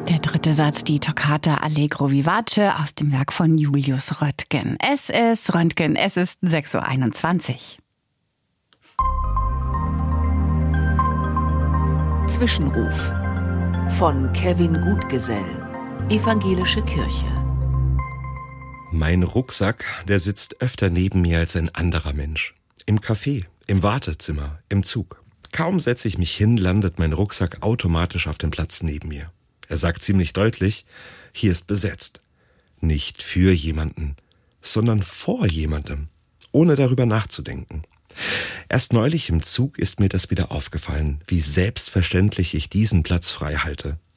Der dritte Satz, die Toccata Allegro Vivace aus dem Werk von Julius Röntgen. Es ist 6:21 Uhr. Zwischenruf von Kevin Gutgesell, Evangelische Kirche. Mein Rucksack, der sitzt öfter neben mir als ein anderer Mensch. Im Café, im Wartezimmer, im Zug. Kaum setze ich mich hin, landet mein Rucksack automatisch auf dem Platz neben mir. Er sagt ziemlich deutlich, hier ist besetzt. Nicht für jemanden, sondern vor jemandem, ohne darüber nachzudenken. Erst neulich im Zug ist mir das wieder aufgefallen, wie selbstverständlich ich diesen Platz frei halte.